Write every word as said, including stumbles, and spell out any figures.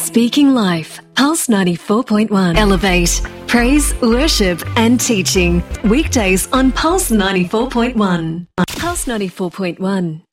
Speaking Life, Pulse ninety-four point one. Elevate, praise, worship and teaching. Weekdays on Pulse ninety-four point one. Pulse ninety-four point one.